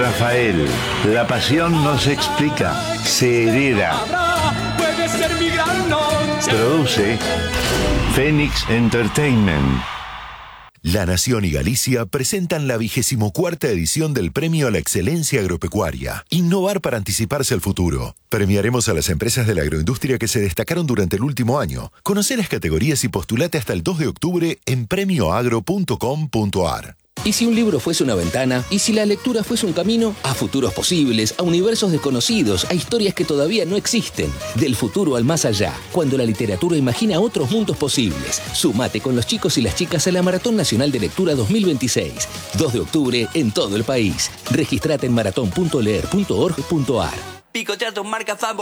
Rafael, la pasión no se explica, se hereda. Produce Phoenix Entertainment. La Nación y Galicia presentan la 24ª edición del Premio a la Excelencia Agropecuaria. Innovar para anticiparse al futuro. Premiaremos a las empresas de la agroindustria que se destacaron durante el último año. Conoce las categorías y postulate hasta el 2 de octubre en premioagro.com.ar. ¿Y si un libro fuese una ventana? ¿Y si la lectura fuese un camino? A futuros posibles, a universos desconocidos, a historias que todavía no existen. Del futuro al más allá, cuando la literatura imagina otros mundos posibles. Sumate con los chicos y las chicas a la Maratón Nacional de Lectura 2026. 2 de octubre en todo el país. Registrate en maratón.leer.org.ar. Picotear tus marcas favoritas.